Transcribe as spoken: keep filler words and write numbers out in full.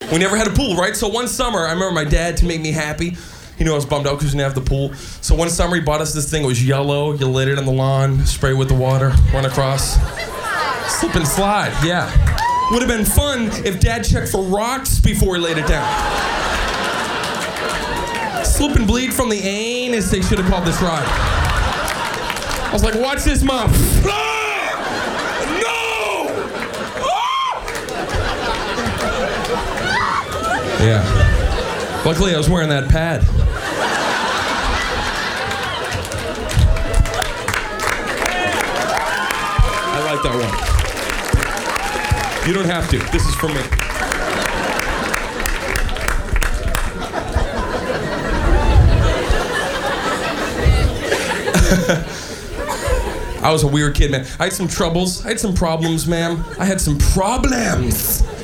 We never had a pool, right? So one summer, I remember my dad, to make me happy, he knew I was bummed out because we didn't have the pool. So one summer, he bought us this thing. It was yellow. You lit it on the lawn, spray with the water, run across. Slip and slide, yeah. Would have been fun if Dad checked for rocks before he laid it down. Slip and bleed from the anus, they should have called this ride. I was like, watch this, Mom. Yeah. Luckily, I was wearing that pad. I like that one. You don't have to. This is for me. I was a weird kid, man. I had some troubles. I had some problems, ma'am. I had some problems.